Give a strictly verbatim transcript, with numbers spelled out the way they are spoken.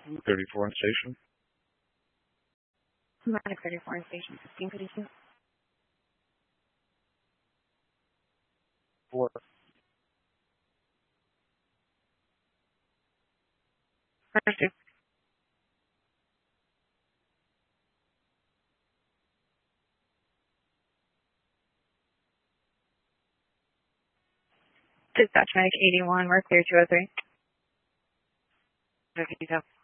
thirty-four on station. Medic thirty-four on station, fifteen fifty-two. Four. First two. Dispatch Medic eighty-one, we're clear two oh three. fifty-two.